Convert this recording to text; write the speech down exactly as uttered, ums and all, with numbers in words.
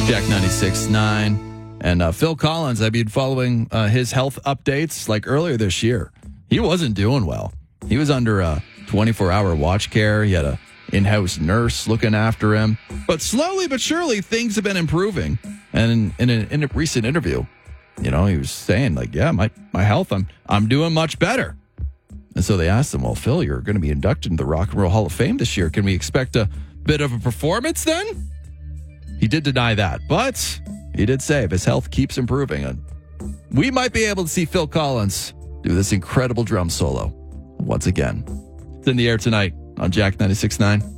Jack ninety-six point nine. And uh, Phil Collins, I've been following uh, his health updates like earlier this year. He wasn't doing well. He was under a twenty-four hour watch care. He had a in-house nurse looking after him. But slowly but surely, things have been improving. And in, in, a, in a recent interview, you know, he was saying, like, yeah, my, my health, I'm I'm doing much better. And so they asked him, well, Phil, you're going to be inducted into the Rock and Roll Hall of Fame this year. Can we expect a bit of a performance then? He did deny that, but he did say if his health keeps improving, and we might be able to see Phil Collins do this incredible drum solo once again. It's in the air tonight on Jack ninety-six point nine.